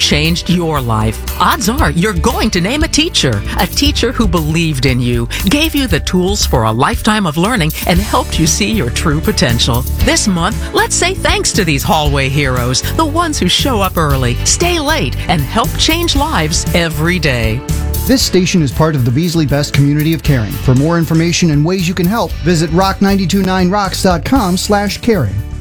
changed your life. Odds are you're going to name a teacher who believed in you, gave you the tools for a lifetime of learning, and helped you see your true potential. This month, let's say thanks to these hallway heroes, the ones who show up early, stay late, and help change lives every day. This station is part of the Beasley Best community of caring. For more information and ways you can help, visit rock929rocks.com/caring.